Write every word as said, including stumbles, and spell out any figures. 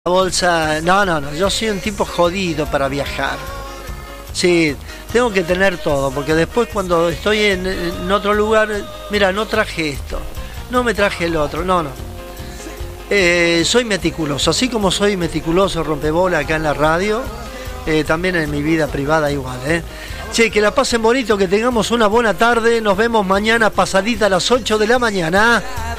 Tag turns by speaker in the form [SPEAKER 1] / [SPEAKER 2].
[SPEAKER 1] Bolsa, no, no, no, yo soy un tipo jodido para viajar. Sí, tengo que tener todo, porque después cuando estoy en, en otro lugar, mira, no traje esto, no me traje el otro, no, no. Eh, soy meticuloso, así como soy meticuloso, rompebola acá en la radio, eh, también en mi vida privada igual, ¿eh? Che, que la pasen bonito, que tengamos una buena tarde, nos vemos mañana pasadita a las ocho de la mañana.